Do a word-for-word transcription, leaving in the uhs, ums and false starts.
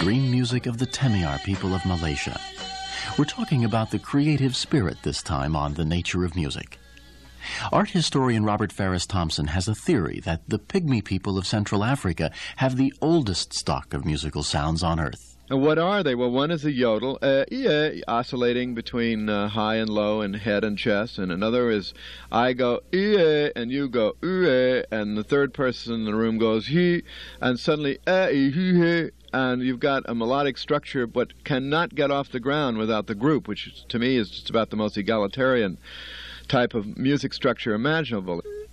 dream music of the Temiar people of Malaysia. We're talking about the creative spirit this time on The Nature of Music. Art historian Robert Farris Thompson has a theory that the Pygmy people of Central Africa have the oldest stock of musical sounds on Earth. And what are they? Well, one is a yodel, uh, yeah, oscillating between uh, high and low and head and chest, and another is I go yeah, and you go yeah, and the third person in the room goes he, and suddenly eh, he, and you've got a melodic structure but cannot get off the ground without the group, which to me is just about the most egalitarian type of music structure imaginable.